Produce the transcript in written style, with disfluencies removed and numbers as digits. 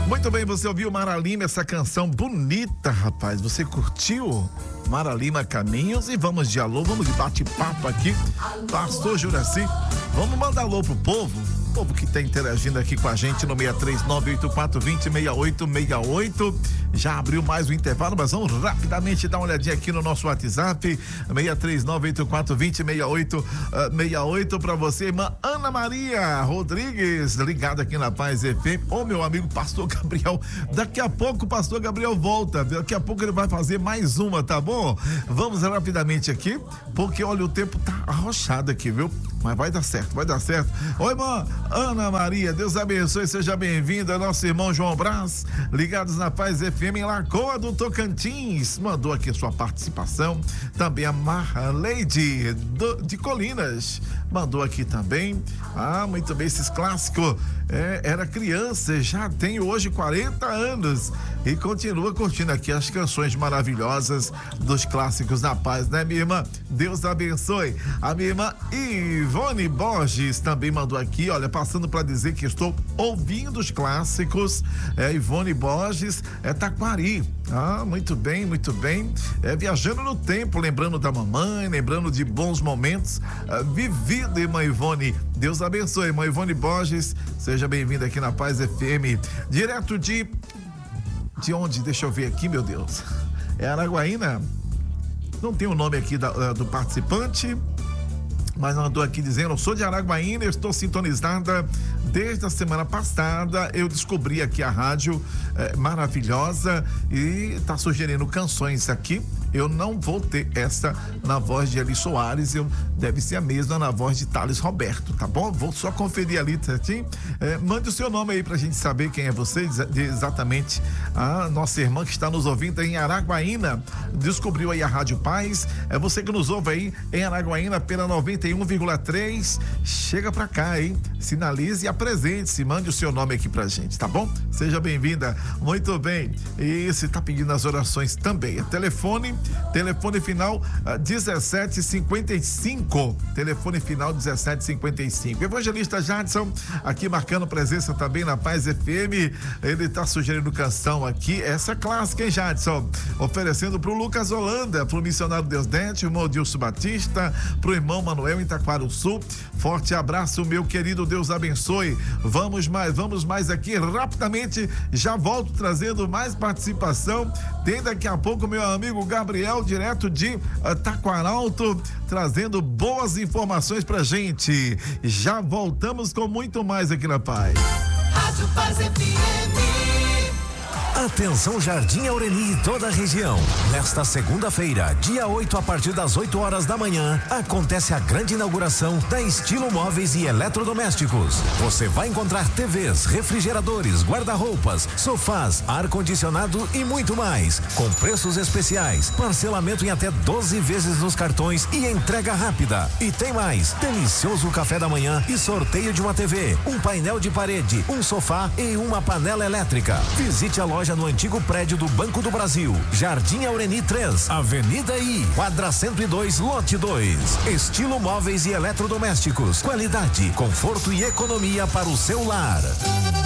Muito bem, você ouviu Mara Lima, essa canção bonita, rapaz. Você curtiu? Mara Lima, Caminhos, e vamos de alô, vamos de bate-papo aqui. Pastor Juraci, vamos mandar alô pro povo. O povo que está interagindo aqui com a gente no 63984206868. Já abriu mais um intervalo, mas vamos rapidamente dar uma olhadinha aqui no nosso WhatsApp, 63984206868 para você, irmã Ana Maria Rodrigues, ligada aqui na Paz FM. Ô, meu amigo Pastor Gabriel, daqui a pouco o Pastor Gabriel volta, daqui a pouco ele vai fazer mais uma, tá bom? Vamos rapidamente aqui, porque olha, o tempo tá arrochado aqui, viu? Mas vai dar certo, vai dar certo. Oi, irmã Ana Maria, Deus abençoe, seja bem-vinda. Nosso irmão João Brás, ligados na Paz FM em Lagoa do Tocantins, mandou aqui sua participação. Também a Marleide de Colinas mandou aqui também. Ah, muito bem, esses clássicos. Era criança, já tem hoje 40 anos e continua curtindo aqui as canções maravilhosas dos clássicos da paz, né, minha irmã? Deus abençoe. A minha irmã Ivone Borges também mandou aqui, olha, passando para dizer que estou ouvindo os clássicos. Ivone Borges, Taquari. Ah, muito bem, muito bem. Viajando no tempo, lembrando da mamãe, lembrando de bons momentos vividos, irmã Ivone. Deus abençoe, irmã Ivone Borges. Seja bem-vinda aqui na Paz FM. Direto de onde? Deixa eu ver aqui, meu Deus. Araguaína? Não tem o nome aqui do participante, mas mandou aqui dizendo: eu sou de Araguaína, estou sintonizada desde a semana passada. Eu descobri aqui a rádio maravilhosa e está sugerindo canções aqui. Eu não vou ter essa na voz de Eli Soares, deve ser a mesma na voz de Thales Roberto, tá bom? Vou só conferir ali, certinho? Mande o seu nome aí pra gente saber quem é você, exatamente. A nossa irmã que está nos ouvindo em Araguaína, descobriu aí a Rádio Paz. É você que nos ouve aí em Araguaína pela 91,3. Chega pra cá, hein? Sinalize e apresente-se, mande o seu nome aqui pra gente, tá bom? Seja bem-vinda. Muito bem. E se tá pedindo as orações também. Telefone final 1755. Telefone final 1755. Evangelista Jadson, aqui marcando presença também na Paz FM. Ele tá sugerindo canção aqui, essa clássica, hein, Jadson? Oferecendo pro Lucas Holanda, pro missionário Deusdete, o irmão Dilson Batista, pro irmão Manuel em Itaquaruçu. Forte abraço, meu querido, Deus abençoe. Vamos mais aqui rapidamente. Já volto trazendo mais participação. Tem daqui a pouco meu amigo Gabriel, direto de Taquaralto, trazendo boas informações pra gente. Já voltamos com muito mais aqui na Paz. Rádio Paz FM. Atenção Jardim Aureni e toda a região. Nesta segunda-feira, dia 8, a partir das 8 horas da manhã, acontece a grande inauguração da Estilo Móveis e Eletrodomésticos. Você vai encontrar TVs, refrigeradores, guarda-roupas, sofás, ar-condicionado e muito mais. Com preços especiais, parcelamento em até 12 vezes nos cartões e entrega rápida. E tem mais, delicioso café da manhã e sorteio de uma TV, um painel de parede, um sofá e uma panela elétrica. Visite a loja no antigo prédio do Banco do Brasil, Jardim Aureni 3, Avenida I, quadra 102, lote 2. Estilo Móveis e Eletrodomésticos, qualidade, conforto e economia para o seu lar.